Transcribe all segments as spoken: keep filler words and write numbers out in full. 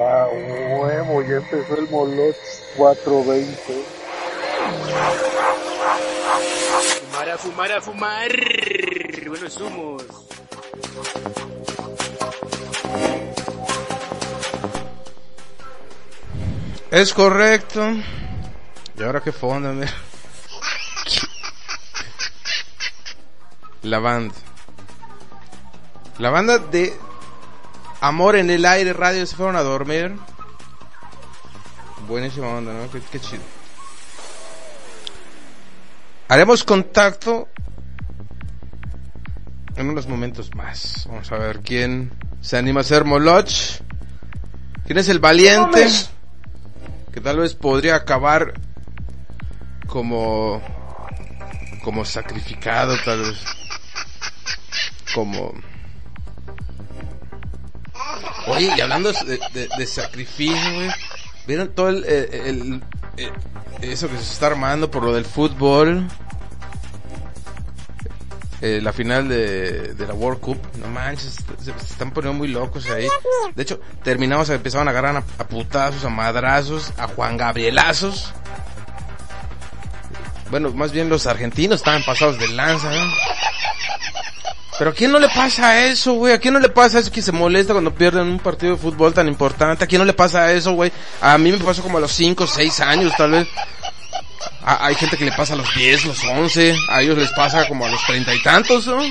A huevo, ya empezó el Moloch cuatro veinte. Fumar a fumar a fumar. Buenos humos. Es correcto. ¿Y ahora qué fondo? La banda. La banda de Amor en el Aire Radio se fueron a dormir. Buenísima banda, ¿no? Qué, qué chido. Haremos contacto en unos momentos más. Vamos a ver quién se anima a ser Moloch. ¿Quién es el valiente? Que tal vez podría acabar como como sacrificado, tal vez como... Oye, y hablando de, de, de sacrificio, güey, ¿vieron todo el, el, el, el eso que se está armando por lo del fútbol? Eh, la final de, de la World Cup, no manches, se, se están poniendo muy locos ahí. De hecho, terminamos, empezaban a agarrar a, a putazos, a madrazos, a Juan Gabrielazos. Bueno, más bien los argentinos estaban pasados de lanza, ¿no? Pero ¿a quién no le pasa eso, güey? ¿A quién no le pasa eso que se molesta cuando pierden un partido de fútbol tan importante? ¿A quién no le pasa eso, güey? A mí me pasó como a los cinco, seis años, tal vez. A, hay gente que le pasa a los diez, los once. A ellos les pasa como a los treinta y tantos, ¿no?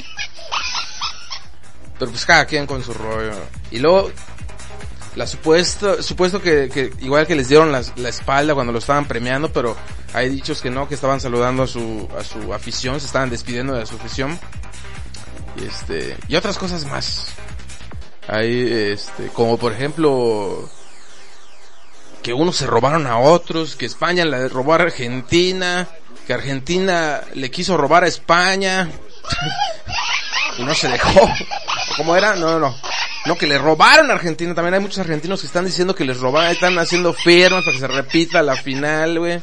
Pero pues cada quien con su rollo. Y luego, la supuesto, supuesto que, que igual que les dieron la, la espalda cuando lo estaban premiando, pero hay dichos que no, que estaban saludando a su, a su afición, se estaban despidiendo de su afición. Y este, y otras cosas más. Hay, este, como por ejemplo, que unos se robaron a otros, que España le robó a Argentina, que Argentina le quiso robar a España y no se dejó. ¿Cómo era? No, no, no. No, que le robaron a Argentina. También hay muchos argentinos que están diciendo que les robaron, están haciendo firmas para que se repita la final, güey.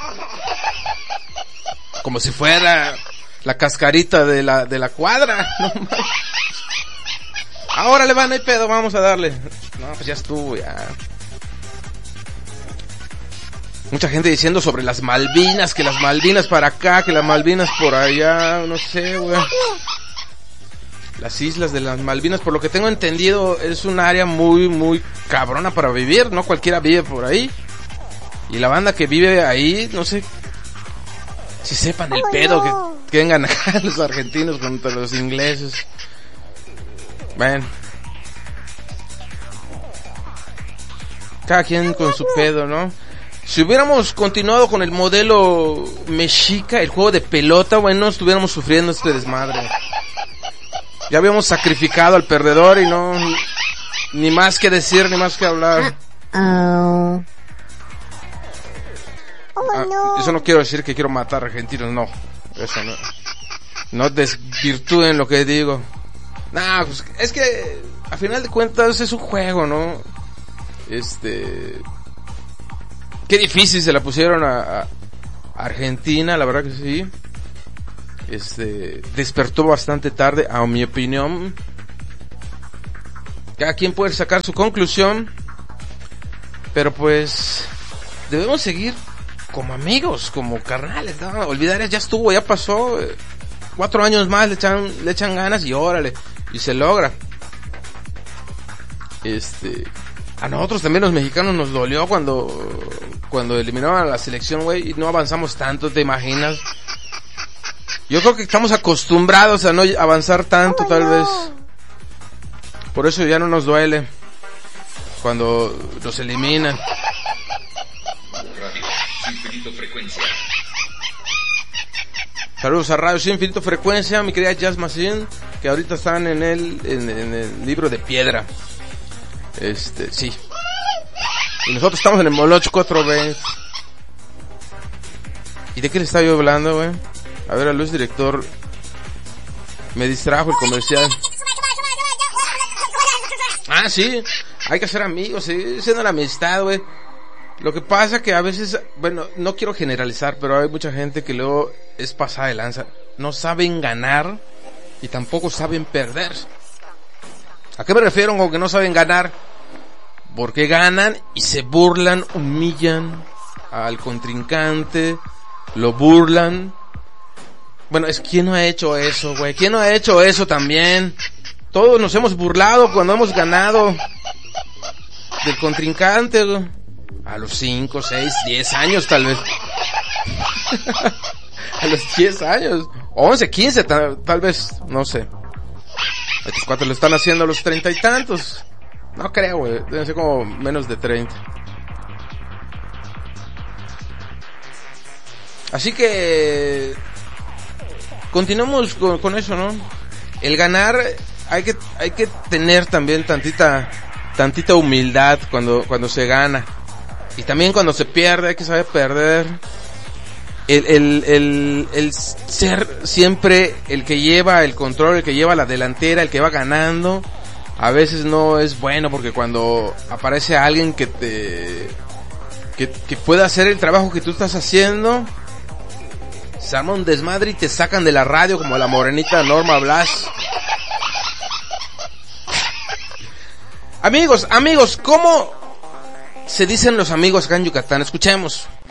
Como si fuera la cascarita de la de la cuadra. No mames. Ahora le van, no hay pedo, vamos a darle. No, pues ya estuvo, ya. Mucha gente diciendo sobre las Malvinas, que las Malvinas para acá, que las Malvinas por allá, no sé, güey. Las islas de las Malvinas, por lo que tengo entendido, es un área muy, muy cabrona para vivir, no cualquiera vive por ahí. Y la banda que vive ahí, no sé si sepan el pedo que, que vengan acá los argentinos contra los ingleses. Bueno, cada quien con su pedo, ¿no? Si hubiéramos continuado con el modelo mexica, el juego de pelota, bueno, no estuviéramos sufriendo este desmadre. Ya habíamos sacrificado al perdedor y no, ni más que decir, ni más que hablar. Oh. Oh, ah, no. Eso no quiero decir que quiero matar argentinos, no. Eso no. No desvirtúen lo que digo. Nah, pues es que a final de cuentas es un juego, ¿no? Este... Qué difícil se la pusieron a, a Argentina, la verdad que sí. Este, despertó bastante tarde, a mi opinión. Cada quien puede sacar su conclusión, pero pues debemos seguir como amigos, como carnales, ¿no? Olvidar, ya estuvo, ya pasó. Cuatro años más le echan, le echan ganas y órale, y se logra. Este, a nosotros también los mexicanos nos dolió cuando cuando eliminaron a la selección, güey, y no avanzamos tanto, ¿te imaginas? Yo creo que estamos acostumbrados a no avanzar tanto, tal vez. Por eso ya no nos duele cuando nos eliminan. Radio Sin Infinito Frecuencia. Saludos a Radio Sin Infinito Frecuencia, mi querida Jazz Machine, que ahorita están en el en, en el libro de piedra. Este, sí. Y nosotros estamos en el Moloch cuatro B. ¿Y de qué le estaba yo hablando, güey? A ver, a Luis, director, me distrajo el comercial. Ah, sí, hay que ser amigos, sí, siendo la amistad, güey. Lo que pasa que a veces, bueno, no quiero generalizar, pero hay mucha gente que luego es pasada de lanza. No saben ganar y tampoco saben perder. ¿A qué me refiero con que no saben ganar? porque ganan y se burlan, humillan al contrincante, lo burlan. Bueno, es ¿quién no ha hecho eso, güey? ¿Quién no ha hecho eso también? Todos nos hemos burlado cuando hemos ganado del contrincante, güey. A los cinco, seis, diez años tal vez. A los diez años, once, quince tal, tal vez, no sé. Estos cuatro lo están haciendo a los treinta y tantos. No creo, güey, deben ser como menos de treinta. Así que continuamos con, con eso, ¿no? El ganar, hay que hay que tener también tantita tantita humildad cuando cuando se gana. Y también cuando se pierde, hay que saber perder. El, el, el, el ser siempre el que lleva el control, el que lleva la delantera, el que va ganando, a veces no es bueno, porque cuando aparece alguien que te que, que pueda hacer el trabajo que tú estás haciendo, se arma un desmadre y te sacan de la radio como la morenita Norma Blas. Amigos, amigos, ¿cómo se dicen los amigos acá en Yucatán? Escuchemos.